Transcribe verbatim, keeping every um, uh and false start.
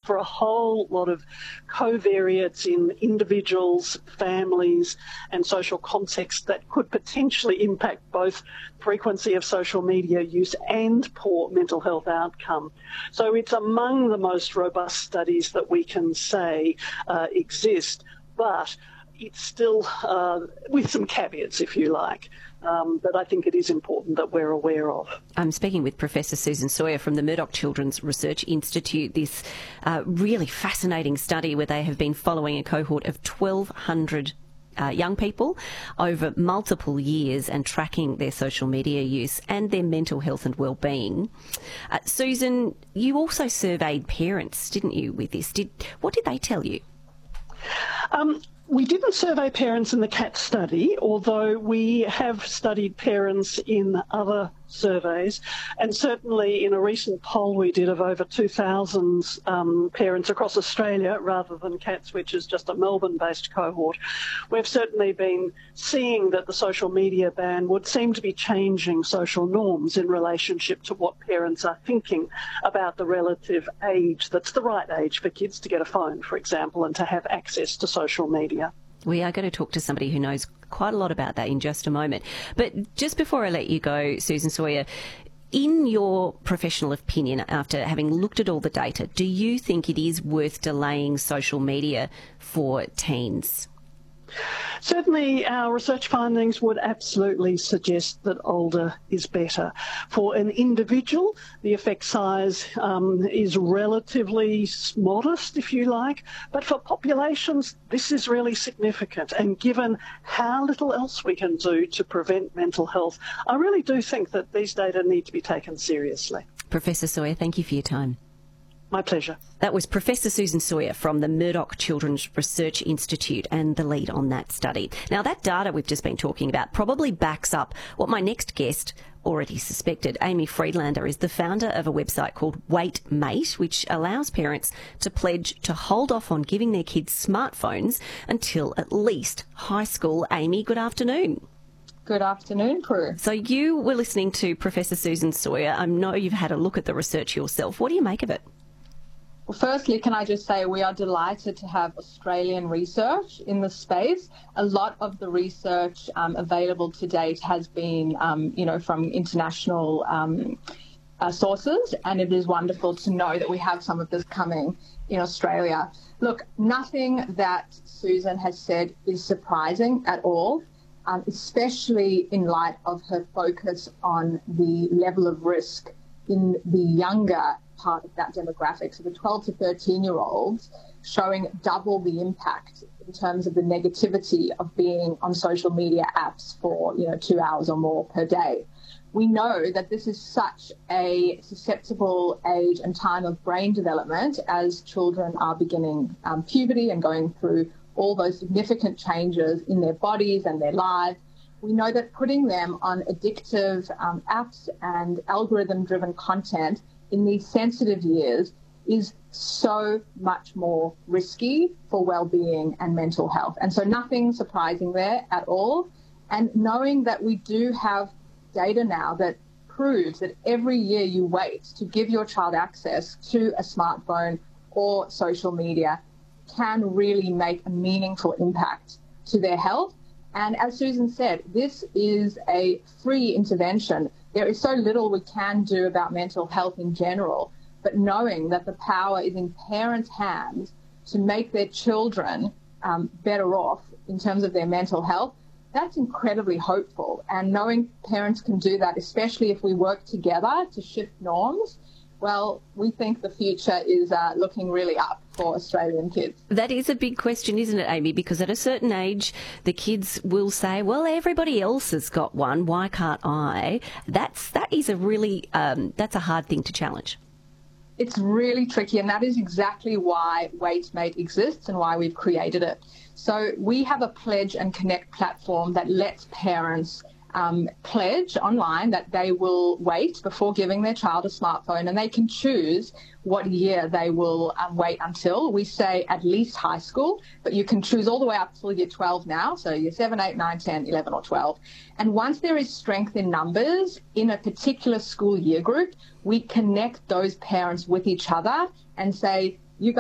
for a whole lot of covariates in individuals, families and social contexts that could potentially impact both frequency of social media use and poor mental health outcome. So it's among the most robust studies that we can say uh, exist, but it's still uh, with some caveats, if you like. Um, but I think it is important that we're aware of. I'm speaking with Professor Susan Sawyer from the Murdoch Children's Research Institute, this uh, really fascinating study where they have been following a cohort of twelve hundred uh, young people over multiple years and tracking their social media use and their mental health and well-being. Uh, Susan, you also surveyed parents, didn't you, with this? Did What did they tell you? Um, We didn't survey parents in the C A T study, although we have studied parents in other surveys, and certainly in a recent poll we did of over two thousand um, parents across Australia, rather than C A T S, which is just a Melbourne-based cohort, we've certainly been seeing that the social media ban would seem to be changing social norms in relationship to what parents are thinking about the relative age that's the right age for kids to get a phone, for example, and to have access to social media. We are going to talk to somebody who knows quite a lot about that in just a moment. But just before I let you go, Susan Sawyer, in your professional opinion, after having looked at all the data, do you think it is worth delaying social media for teens? Certainly our research findings would absolutely suggest that older is better. For an individual, the effect size um, is relatively modest, if you like, but for populations, this is really significant. And given how little else we can do to prevent mental health, I really do think that these data need to be taken seriously. Professor Sawyer, thank you for your time. My pleasure. That was Professor Susan Sawyer from the Murdoch Children's Research Institute and the lead on that study. Now, that data we've just been talking about probably backs up what my next guest already suspected. Amy Friedlander is the founder of a website called Wait Mate, which allows parents to pledge to hold off on giving their kids smartphones until at least high school. Amy, good afternoon. Good afternoon, Prue. So you were listening to Professor Susan Sawyer. I know you've had a look at the research yourself. What do you make of it? Well, firstly, can I just say we are delighted to have Australian research in the space. A lot of the research um, available to date has been, um, you know, from international um, uh, sources, and it is wonderful to know that we have some of this coming in Australia. Look, nothing that Susan has said is surprising at all, um, especially in light of her focus on the level of risk in the younger part of that demographic, so the twelve to thirteen year olds, showing double the impact in terms of the negativity of being on social media apps for, you know, two hours or more per day. We know that this is such a susceptible age and time of brain development as children are beginning um, puberty and going through all those significant changes in their bodies and their lives. We know that putting them on addictive um, apps and algorithm-driven content in these sensitive years is so much more risky for well-being and mental health. And so nothing surprising there at all. And knowing that we do have data now that proves that every year you wait to give your child access to a smartphone or social media can really make a meaningful impact to their health. And as Susan said, this is a free intervention. There is so little we can do about mental health in general, but knowing that the power is in parents' hands to make their children um, better off in terms of their mental health, that's incredibly hopeful. And knowing parents can do that, especially if we work together to shift norms, well, we think the future is uh, looking really up for Australian kids. That is a big question, isn't it, Amy? Because at a certain age, the kids will say, well, everybody else has got one, why can't I? That's, that is a really, um, that's a hard thing to challenge. It's really tricky, and that is exactly why Wait Mate exists and why we've created it. So we have a Pledge and Connect platform that lets parents Um, pledge online that they will wait before giving their child a smartphone, and they can choose what year they will um, wait until. We say at least high school, but you can choose all the way up till year twelve now, so year seven, eight, nine, ten, eleven or twelve. And once there is strength in numbers in a particular school year group, we connect those parents with each other and say,